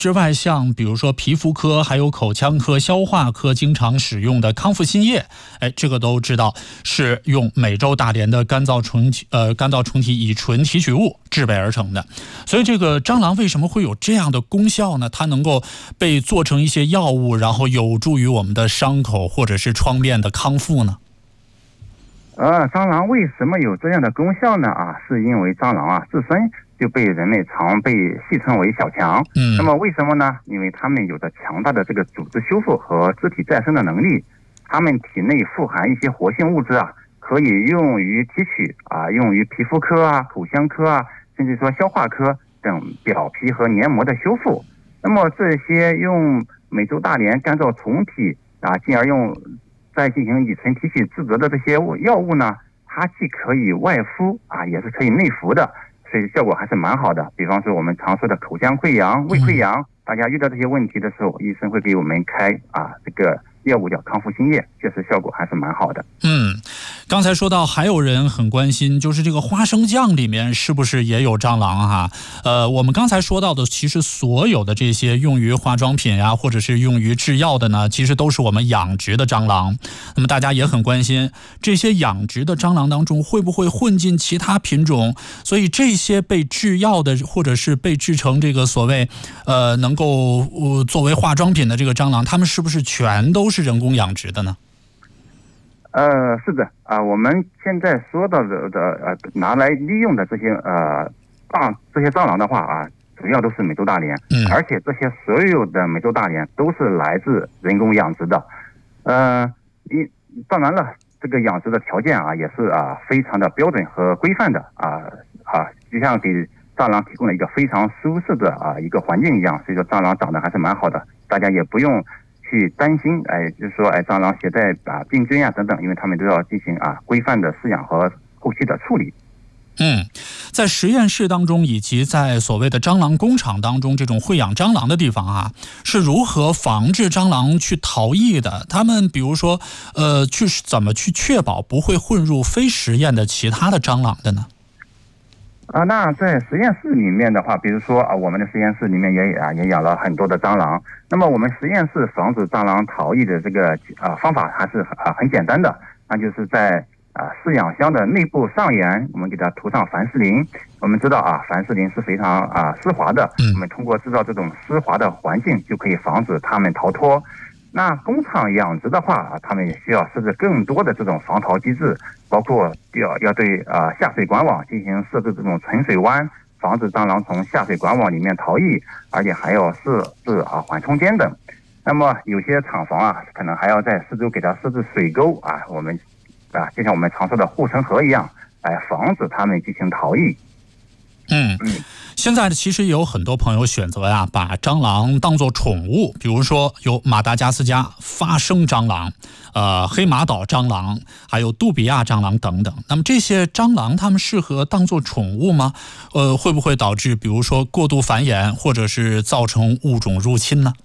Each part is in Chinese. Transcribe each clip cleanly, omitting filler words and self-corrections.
之外，像比如说皮肤科、还有口腔科、消化科经常使用的康复新液，这个都知道是用美洲大蠊的干燥虫体乙醇提取物制备而成的。所以这个蟑螂为什么会有这样的功效呢？它能够被做成一些药物，然后有助于我们的伤口或者是创面的康复呢？ 蟑螂为什么有这样的功效呢？是因为蟑螂自身就被人类常被戏称为小强。那么为什么呢？因为它们有着强大的这个组织修复和肢体再生的能力，它们体内富含一些活性物质可以用于提取用于皮肤科口腔科甚至说消化科等表皮和黏膜的修复。那么这些用美洲大蠊干燥虫体进而再进行乙醇提取制得的这些药物呢，它既可以外敷也是可以内服的，所以效果还是蛮好的。比方说我们常说的口腔溃疡、胃溃疡，大家遇到这些问题的时候，医生会给我们开这个药物叫康复新液，确实效果还是蛮好的。 刚才说到还有人很关心，就是这个花生酱里面是不是也有蟑螂我们刚才说到的，其实所有的这些用于化妆品或者是用于制药的呢，其实都是我们养殖的蟑螂。那么大家也很关心，这些养殖的蟑螂当中会不会混进其他品种？所以这些被制药的或者是被制成这个所谓能够作为化妆品的这个蟑螂，它们是不是全都是人工养殖的呢？ 是的我们现在说到的拿来利用的这些蟑螂的话主要都是美洲大蠊，而且这些所有的美洲大蠊都是来自人工养殖的。当然了，这个养殖的条件也是非常的标准和规范的就像给蟑螂提供了一个非常舒适的一个环境一样，所以说蟑螂长得还是蛮好的，大家也不用去担心就是说蟑螂携带病菌等等，因为他们都要进行规范的饲养和后期的处理。 在实验室当中以及在所谓的蟑螂工厂当中，这种会养蟑螂的地方是如何防治蟑螂去逃逸的？他们比如说怎么去确保不会混入非实验的其他的蟑螂的呢？ 那在实验室里面的话，比如说我们的实验室里面也养了很多的蟑螂。那么我们实验室防止蟑螂逃逸的这个方法还是很简单的，那就是在饲养箱的内部上沿，我们给它涂上凡士林。我们知道凡士林是非常湿滑的，我们通过制造这种湿滑的环境，就可以防止它们逃脱。那工厂养殖的话他们也需要设置更多的这种防逃机制，包括要对下水管网进行设置这种存水湾，防止蟑螂从下水管网里面逃逸，而且还要设置缓冲间等。那么有些厂房可能还要在四周给它设置水沟我们就像我们常说的护城河一样，来防止它们进行逃逸。 现在其实也有很多朋友选择把蟑螂当作宠物，比如说有马达加斯加发声蟑螂、黑马岛蟑螂，还有杜比亚蟑螂等等。那么这些蟑螂它们适合当作宠物吗？会不会导致比如说过度繁衍，或者是造成物种入侵呢？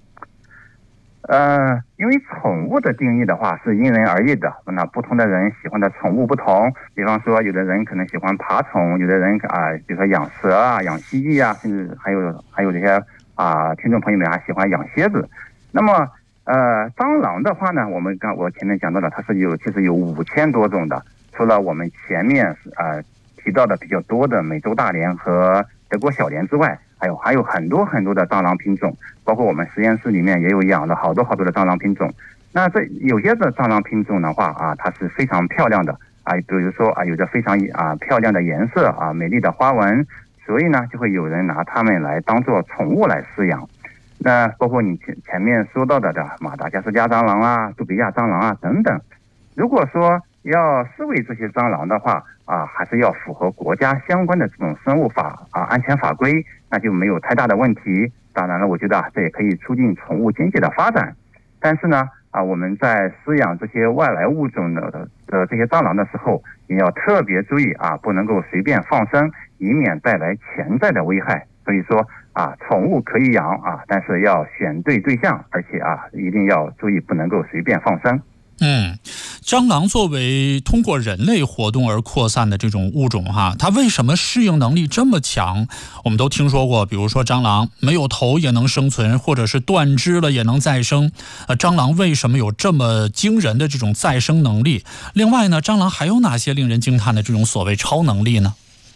因为宠物的定义的话是因人而异的，那不同的人喜欢的宠物不同。比方说有的人可能喜欢爬虫，有的人比如说养蛇养蜥蜴甚至还有这些听众朋友们还喜欢养蝎子。那么蟑螂的话呢，我前面讲到了，它是其实有5000多种的，除了我们前面提到的比较多的美洲大蠊和德国小蠊之外，还有很多很多的蟑螂品种，包括我们实验室里面也有养了好多的蟑螂品种。那这有些的蟑螂品种的话它是非常漂亮的比如说有着非常漂亮的颜色美丽的花纹，所以呢就会有人拿它们来当做宠物来饲养。那包括你前面说到的马达加斯加蟑螂杜比亚蟑螂等等。如果说要饲喂这些蟑螂的话还是要符合国家相关的这种生物法安全法规，那就没有太大的问题。当然了，我觉得这也可以促进宠物经济的发展。但是呢我们在饲养这些外来物种的这些蟑螂的时候，也要特别注意不能够随便放生，以免带来潜在的危害。所以说宠物可以养但是要选对对象，而且一定要注意不能够随便放生。 蟑螂作为通过人类活动而扩散的这种物种它为什么适应能力这么强？我们都听说过，比如说蟑螂没有头也能生存，或者是断肢了也能再生。蟑螂为什么有这么惊人的这种再生能力？另外呢，蟑螂还有哪些令人惊叹的这种所谓超能力呢？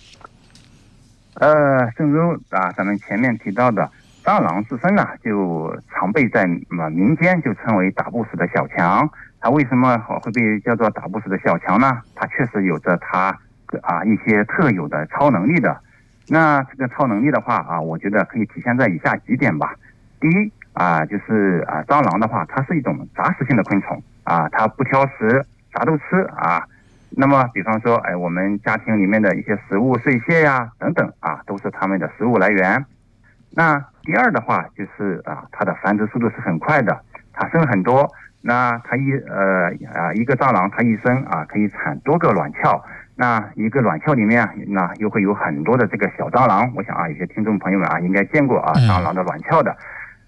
正如咱们前面提到的，蟑螂自身就常被在民间就称为打不死的小强。它为什么会被叫做打不死的小强呢？它确实有着它一些特有的超能力的。那这个超能力的话我觉得可以体现在以下几点吧。第一就是蟑螂的话，它是一种杂食性的昆虫它不挑食，啥都吃那么比方说我们家庭里面的一些食物碎屑呀等等都是它们的食物来源。那第二的话就是它的繁殖速度是很快的，它生很多。那它一个蟑螂它一生可以产多个卵鞘，那一个卵鞘里面那又会有很多的这个小蟑螂。我想有些听众朋友们应该见过蟑螂的卵鞘的。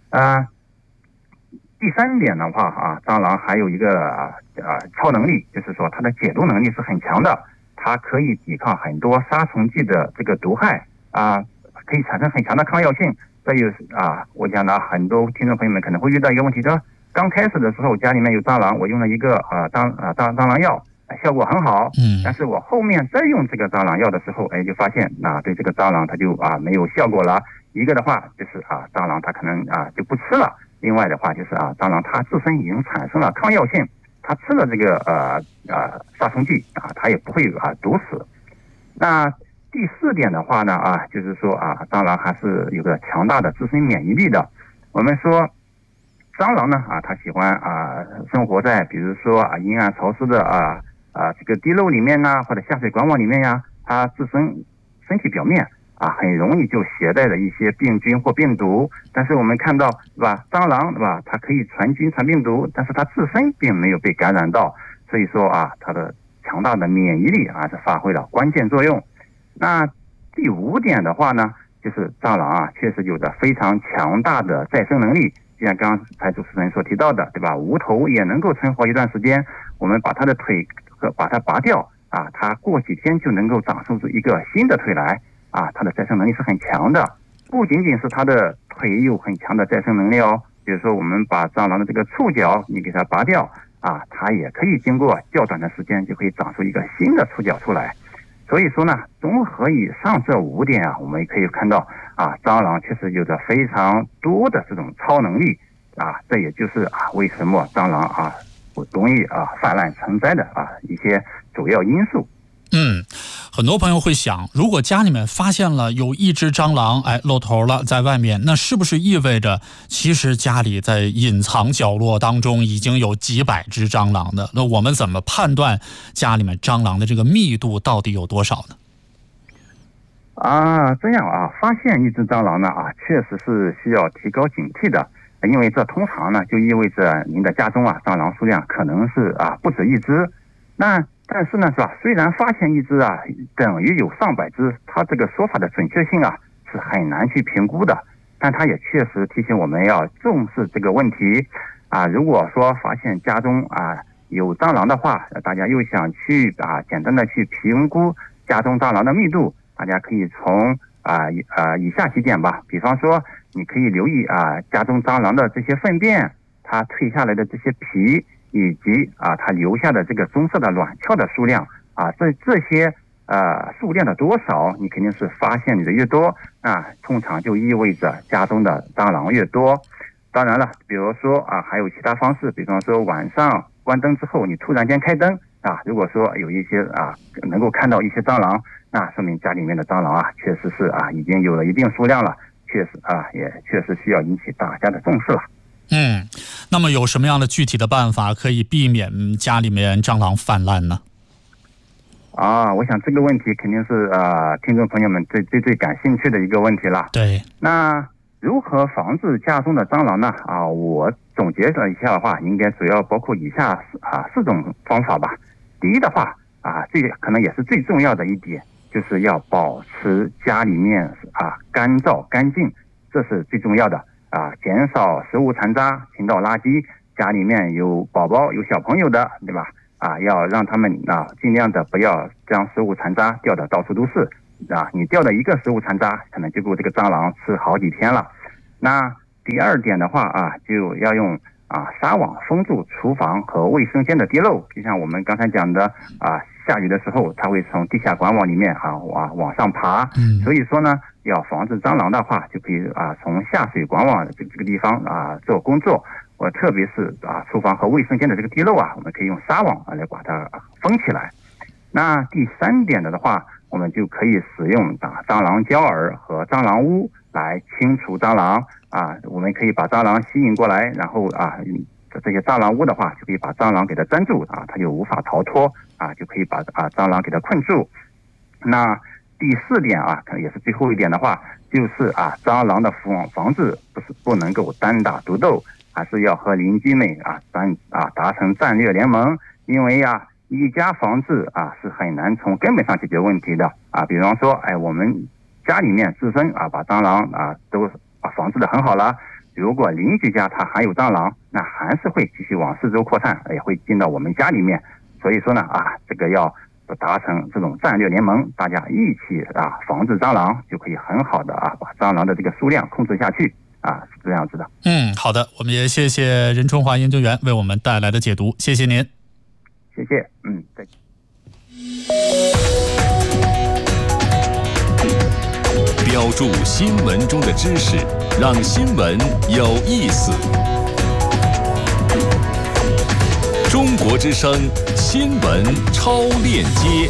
第三点的话蟑螂还有一个超能力，就是说它的解毒能力是很强的，它可以抵抗很多杀虫剂的这个毒害可以产生很强的抗药性。这有我讲很多听众朋友们可能会遇到一个问题，就是刚开始的时候家里面有蟑螂，我用了一个蟑螂药，效果很好。但是我后面再用这个蟑螂药的时候就发现对这个蟑螂它就没有效果了。一个的话就是蟑螂它可能就不吃了，另外的话就是蟑螂它自身已经产生了抗药性，它吃了这个杀虫剂它也不会毒死。那第四点的话呢就是说蟑螂还是有个强大的自身免疫力的。我们说蟑螂呢它喜欢生活在比如说阴暗潮湿的这个地漏里面或者下水管网里面它自身体表面很容易就携带了一些病菌或病毒。但是我们看到对吧，蟑螂对吧，它可以传菌传病毒，但是它自身并没有被感染到，所以说它的强大的免疫力是发挥了关键作用。那第五点的话呢，就是蟑螂确实有着非常强大的再生能力。就像刚才主持人所提到的对吧，无头也能够存活一段时间，我们把它的腿把它拔掉它过几天就能够长出一个新的腿来它的再生能力是很强的。不仅仅是它的腿有很强的再生能力比如说我们把蟑螂的这个触角你给它拔掉它也可以经过较短的时间就可以长出一个新的触角出来。所以说呢，综合以上这五点我们也可以看到蟑螂确实有着非常多的这种超能力这也就是为什么蟑螂容易泛滥成灾的一些主要因素。 很多朋友会想，如果家里面发现了有一只蟑螂露头了在外面，那是不是意味着其实家里在隐藏角落当中已经有几百只蟑螂的？那我们怎么判断家里面蟑螂的这个密度到底有多少呢？ 这样发现一只蟑螂呢确实是需要提高警惕的，因为这通常呢就意味着您的家中蟑螂数量可能是不止一只。但是呢是吧，虽然发现一只等于有上百只，它这个说法的准确性是很难去评估的，但它也确实提醒我们要重视这个问题如果说发现家中有蟑螂的话，大家又想去简单的去评估家中蟑螂的密度，大家可以从以下几点吧。比方说你可以留意家中蟑螂的这些粪便，它退下来的这些皮，以及它留下的这个棕色的卵鞘的数量这些数量的多少，你肯定是发现你的越多通常就意味着家中的蟑螂越多。当然了，比如说还有其他方式，比方说晚上关灯之后你突然间开灯如果说有一些能够看到一些蟑螂，那说明家里面的蟑螂确实是已经有了一定数量了，确实也确实需要引起大家的重视了。 那么有什么样的具体的办法可以避免家里面蟑螂泛滥呢？ 我想这个问题肯定是听众朋友们最感兴趣的一个问题了。 对， 那如何防治家中的蟑螂呢？我总结了一下的话，应该主要包括以下4种方法吧。第一的话这可能也是最重要的一点，就是要保持家里面干燥干净，这是最重要的减少食物残渣倾倒垃圾，家里面有宝宝有小朋友的对吧要让他们尽量的不要将食物残渣掉的到处都是你掉的一个食物残渣可能就够这个蟑螂吃好几天了。那第二点的话就要用纱网封住厨房和卫生间的地漏，就像我们刚才讲的下雨的时候它会从地下管网里面往上爬，所以说呢要防止蟑螂的话就可以从下水管网这个地方做工作，特别是厨房和卫生间的这个地漏我们可以用纱网来把它封起来。那第三点的话，我们就可以使用蟑螂胶饵和蟑螂屋来清除蟑螂我们可以把蟑螂吸引过来，然后这些蟑螂屋的话就可以把蟑螂给它粘住它就无法逃脱就可以把蟑螂给它困住。那第四点可能也是最后一点的话，就是蟑螂的防治不能够单打独斗，还是要和邻居们达成战略联盟，因为一家防治是很难从根本上解决问题的比方说我们家里面自身把蟑螂都防治的很好了，如果邻居家他还有蟑螂，那还是会继续往四周扩散，也会进到我们家里面。所以说呢这个要达成这种战略联盟，大家一起防治蟑螂，就可以很好的把蟑螂的这个数量控制下去是这样子的。 好的，我们也谢谢任春华研究员为我们带来的解读，谢谢您。 谢谢，再见。 标注新闻中的知识，让新闻有意思。中国之声新闻超链接，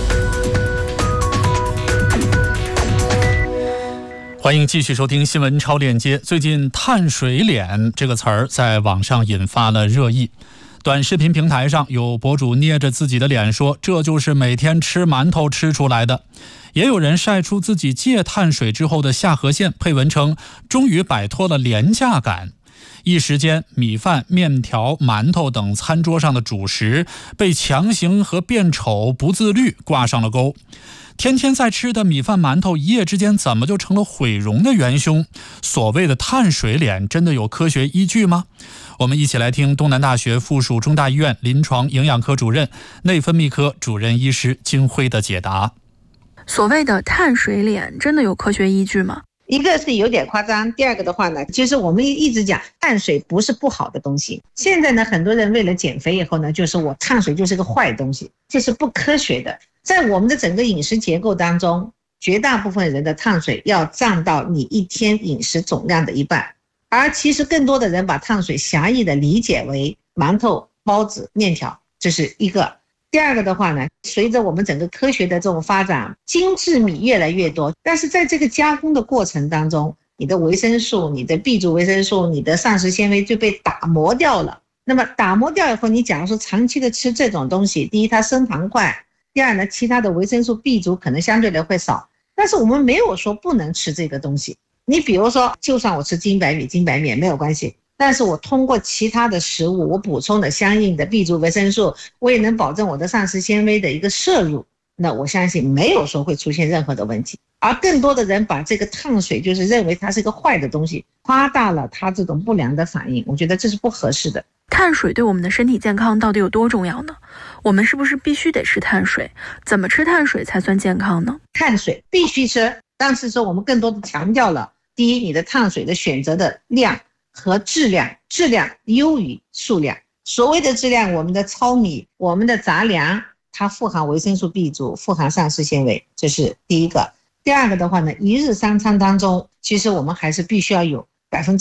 欢迎继续收听新闻超链接。最近碳水脸这个词儿在网上引发了热议，短视频平台上有博主捏着自己的脸说这就是每天吃馒头吃出来的，也有人晒出自己戒碳水之后的下颌线，配文称终于摆脱了廉价感。一时间，米饭、面条、馒头等餐桌上的主食被强行和变丑、不自律挂上了钩。天天在吃的米饭馒头一夜之间怎么就成了毁容的元凶？所谓的碳水脸真的有科学依据吗？我们一起来听东南大学附属中大医院临床营养科主任、内分泌科主任医师金辉的解答。 所谓的碳水脸真的有科学依据吗？ 一个是有点夸张，第二个的话呢，就是我们一直讲碳水不是不好的东西。现在呢，很多人为了减肥以后呢，就是我碳水就是个坏东西，这是不科学的。在我们的整个饮食结构当中，绝大部分人的碳水要占到你一天饮食总量的一半，而其实更多的人把碳水狭义的理解为馒头、包子、面条，这是一个。第二个的话呢，随着我们整个科学的这种发展，精致米越来越多，但是在这个加工的过程当中，你的维生素、你的 B 族维生素、你的膳食纤维就被打磨掉了。那么打磨掉以后，你假如说长期的吃这种东西，第一它升糖快，第二呢，其他的维生素 B 族可能相对的会少，但是我们没有说不能吃这个东西。你比如说，就算我吃精白米、精白面没有关系，但是我通过其他的食物，我补充的相应的 B 族维生素，我也能保证我的膳食纤维的一个摄入，那我相信没有说会出现任何的问题。而更多的人把这个碳水就是认为它是一个坏的东西，夸大了它这种不良的反应，我觉得这是不合适的。 碳水对我们的身体健康到底有多重要呢？我们是不是必须得吃碳水？怎么吃碳水才算健康呢？ 碳水必须吃，但是说我们更多的强调了，第一，你的碳水的选择的量和质量，质量优于数量。所谓的质量，我们的糙米、我们的杂粮，它富含维生素 B 族，富含膳食纤维，这是第一个。第二个的话呢，一日三餐当中，其实我们还是必须要有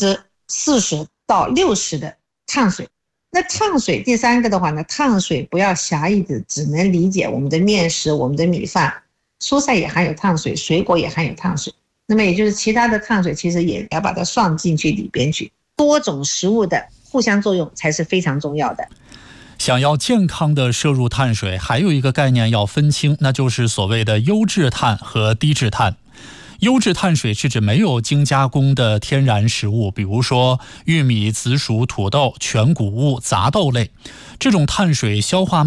40%到60%的碳水。那碳水第三个的话呢，碳水不要狭义的只能理解我们的面食、我们的米饭，蔬菜也含有碳水，水果也含有碳水。那么也就是其他的碳水其实也要把它算进去里边去，多种食物的互相作用才是非常重要的。 想要健康的摄入碳水，还有一个概念要分清，那就是所谓的优质碳和低质碳。优质碳水是指没有精加工的天然食物，比如说玉米、紫薯、土豆、全谷物、杂豆类，这种碳水消化慢，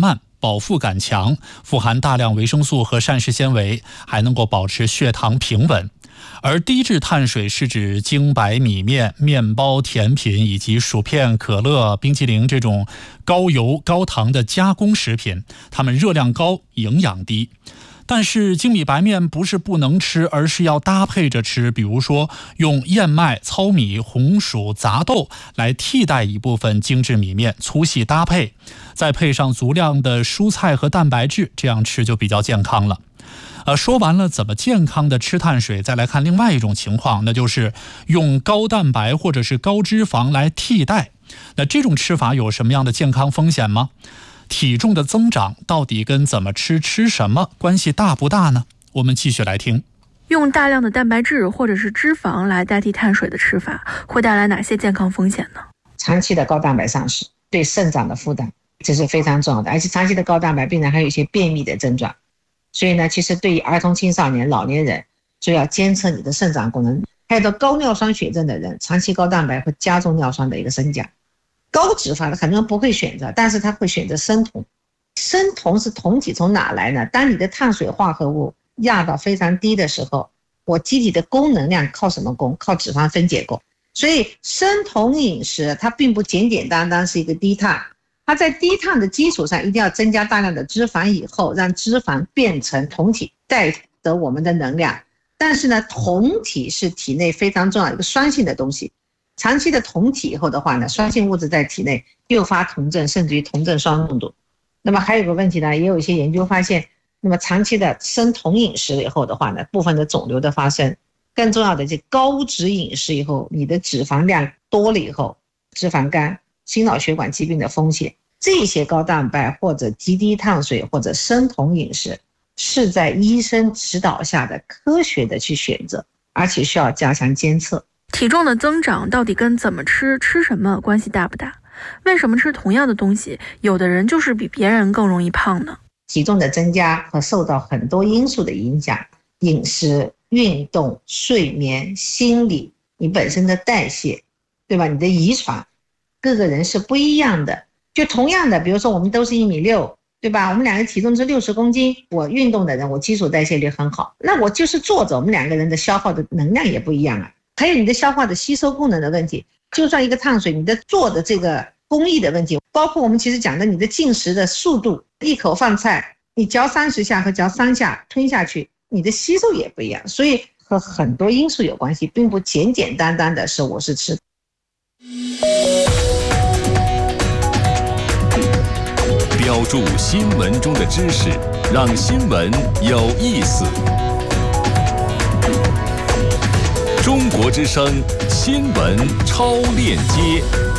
饱腹感强，富含大量维生素和膳食纤维，还能够保持血糖平稳。而低质碳水是指精白米面、面包、甜品以及薯片、可乐、冰淇淋这种高油高糖的加工食品，它们热量高，营养低。但是精米白面不是不能吃，而是要搭配着吃，比如说用燕麦、糙米、红薯、杂豆来替代一部分精致米面，粗细搭配，再配上足量的蔬菜和蛋白质，这样吃就比较健康了。说完了怎么健康的吃碳水，再来看另外一种情况，那就是用高蛋白或者是高脂肪来替代。那这种吃法有什么样的健康风险吗？体重的增长到底跟怎么吃什么关系大不大呢？我们继续来听。 用大量的蛋白质或者是脂肪来代替碳水的吃法，会带来哪些健康风险呢？ 长期的高蛋白丧失对肾脏的负担，这是非常重要的，而且长期的高蛋白病人还有一些便秘的症状。所以呢，其实对于儿童、青少年、老年人，就要监测你的肾脏功能。还有高尿酸血症的人，长期高蛋白会加重尿酸的一个升降。高脂肪的很多人不会选择，但是他会选择生酮。生酮是酮体从哪来呢？当你的碳水化合物压到非常低的时候，我机体的功能量靠什么供？靠脂肪分解供。所以生酮饮食它并不简简单单是一个低碳，它在低碳的基础上一定要增加大量的脂肪以后，让脂肪变成酮体，带得我们的能量。但是呢，酮体是体内非常重要的一个酸性的东西，长期的酮体以后的话呢，酸性物质在体内诱发酮症，甚至于酮症双浓度。那么还有个问题呢，也有一些研究发现，那么长期的生酮饮食以后的话呢，部分的肿瘤的发生，更重要的是高脂饮食以后，你的脂肪量多了以后，脂肪肝、心脑血管疾病的风险，这些高蛋白或者极低碳水或者生酮饮食是在医生指导下的科学的去选择，而且需要加强监测。 体重的增长到底跟怎么吃什么关系大不大？为什么吃同样的东西，有的人就是比别人更容易胖呢？ 体重的增加和受到很多因素的影响，饮食、运动、睡眠、心理，你本身的代谢，对吧？你的遗传，各个人是不一样的。就同样的，比如说我们都是1.6米，对吧？我们两个体重是60公斤，我运动的人，我基础代谢率很好，那我就是坐着，我们两个人的消耗的能量也不一样啊。还有你的消化的吸收功能的问题，就算一个碳水，你的做的这个工艺的问题，包括我们其实讲的你的进食的速度，一口饭菜，你嚼30下和嚼3下吞下去，你的吸收也不一样，所以和很多因素有关系，并不简简单单的是我是吃。 标注新闻中的知识，让新闻有意思。中国之声新闻超链接。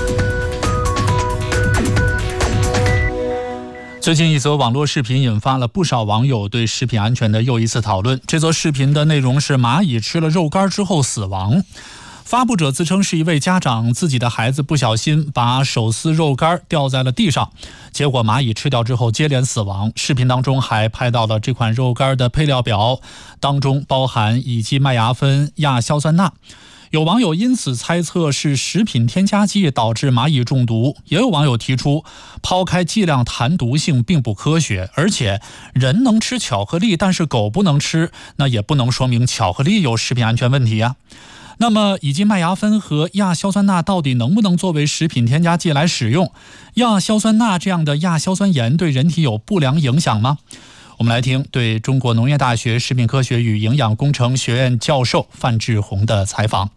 最近一则网络视频引发了不少网友对食品安全的又一次讨论。这则视频的内容是蚂蚁吃了肉干之后死亡。发布者自称是一位家长，自己的孩子不小心把手撕肉干掉在了地上，结果蚂蚁吃掉之后接连死亡。视频当中还拍到了这款肉干的配料表，当中包含乙基麦芽酚、亚硝酸钠。有网友因此猜测是食品添加剂导致蚂蚁中毒，也有网友提出抛开剂量谈毒性并不科学，而且人能吃巧克力，但是狗不能吃，那也不能说明巧克力有食品安全问题啊。那么乙基麦芽酚和亚硝酸钠到底能不能作为食品添加剂来使用？亚硝酸钠这样的亚硝酸盐对人体有不良影响吗？我们来听对中国农业大学食品科学与营养工程学院教授范志红的采访。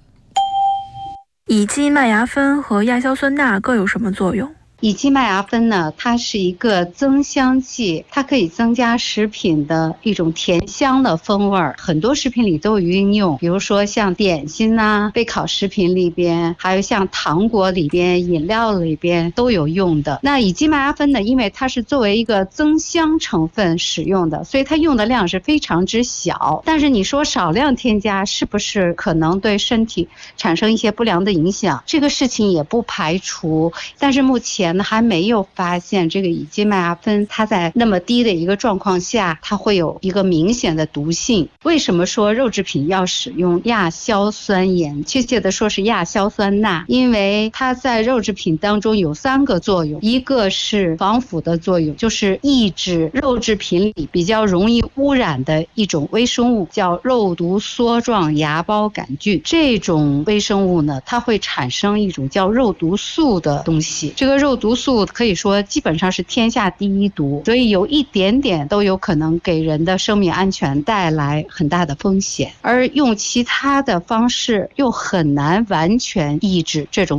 乙基麦芽酚和亚硝酸钠各有什么作用？ 乙基麦芽酚呢，它是一个增香剂，它可以增加食品的一种甜香的风味儿，很多食品里都有应用，比如说像点心啊、备烤食品里边，还有像糖果里边、饮料里边都有用的。那乙基麦芽酚呢，因为它是作为一个增香成分使用的，所以它用的量是非常之小。但是你说少量添加是不是可能对身体产生一些不良的影响？这个事情也不排除，但是目前前呢还没有发现这个乙基麦芽酚它在那么低的一个状况下，它会有一个明显的毒性。为什么说肉制品要使用亚硝酸盐，确切的说是亚硝酸钠？因为它在肉制品当中有3个作用，一个是防腐的作用，就是抑制肉制品里比较容易污染的一种微生物，叫肉毒梭状芽孢杆菌。这种微生物呢，它会产生一种叫肉毒素的东西，这个肉毒素可以说基本上是天下第一毒，所以有一点点都有可能给人的生命安全带来很大的风险，而用其他的方式又很难完全抑制这种